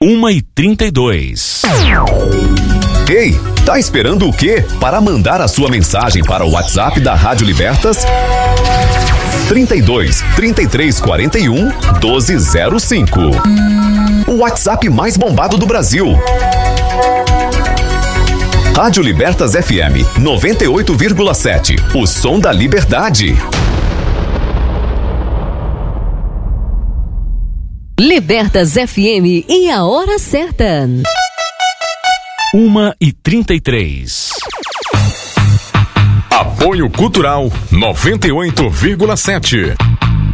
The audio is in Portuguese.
1h32. Ei, tá esperando o quê? Para mandar a sua mensagem para o WhatsApp da Rádio Libertas? 32 33 41 1205. O WhatsApp mais bombado do Brasil. Rádio Libertas FM 98,7. O som da liberdade. Libertas FM e a hora certa. 1h33. Apoio Cultural 98,7.